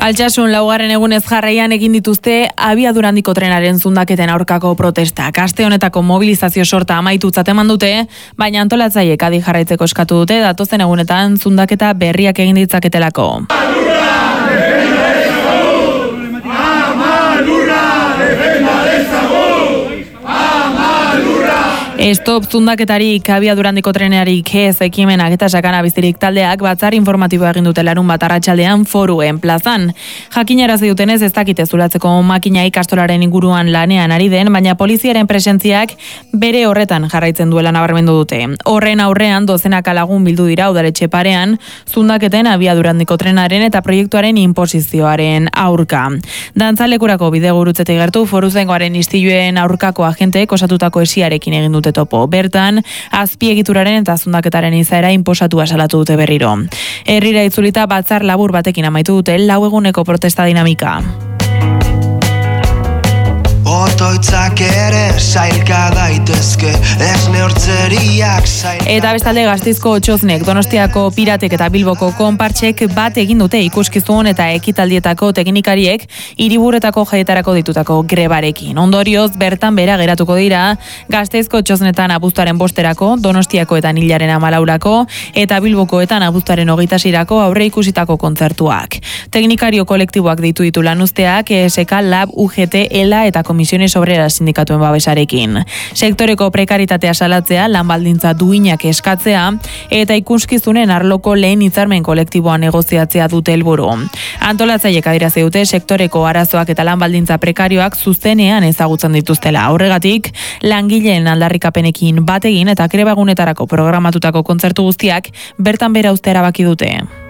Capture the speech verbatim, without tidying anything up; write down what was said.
Altsasun laugarren egunez jarraian egin dituzte abiadura handiko trenaren zundaketen aurkako protestak. Aste honetako mobilizazio sorta amaitutzat eman dute, baina antolatzaileek adi jarraitzeko eskatu dute datozen egunetan zundaketa berriak egin ditzaketelako. Stop zundaketarik abiadura handiko trenearik ez ekimenak eta sakana bizirik taldeak batzar informatiboa egin dute larun bat arratsaldean Foruen plazan. Jakinarazi dutenez ez dakite zulatzeko makina ikastolaren inguruan lanean ari den, baina poliziaren presentziak bere horretan jarraitzen duela nabarmendu dute. Horren aurrean dozenaka lagun bildu dira udaletxe parean zundaketen abiadura handiko trenaren eta proiektuaren inposizioaren aurka. Dantzalekurako bidegurutzetik gertu Foruzengoaren istiluen aurkako agenteek osatutako esiarekin egin dute topo. Bertan, azpiegituraren eta zundaketaren izaera inposatua salatu dute berriro. Herrira itzulita batzar labur batekin amaitu dute lau eguneko protesta dinamika. Otoitzak ere sailka daitezke, ez neurtzeriak sailka. Eta bestalde Gasteizko Otxoznek, Donostiako Piratek eta Bilboko Konpartsek bat egin dute ikuskizun eta ekitaldietako teknikariek hiriburuetako jaietarako ditutako grebarekin. Ondorioz, bertan bera geratuko dira Gasteizko Otxoznetan abuztuaren bosterako, Donostiakoetan hilaren hamalaurako eta Bilbokoetan abuztuaren hogeita seirako aurre ikusitako kontzertuak. Teknikario kolektiboak deitu ditu lanuzteak E S K, Lab, U G T, ELA eta Komisiones Obreras sindikatuen babesarekin. Sektoreko prekaritatea salatzea, lanbaldintza duinak eskatzea eta ikuskizunen arloko lehen hitzarmen kolektiboa negoziatzea dute helburu. Antolatzaileek adierazi dute sektoreko arazoak eta lanbaldintza prekarioak zuzenean ezagutzen dituztela. Horregatik, langileen aldarrikapenekin bat egin eta grebagunetarako programatutako kontzertu guztiak bertan bera uztea erabaki dute.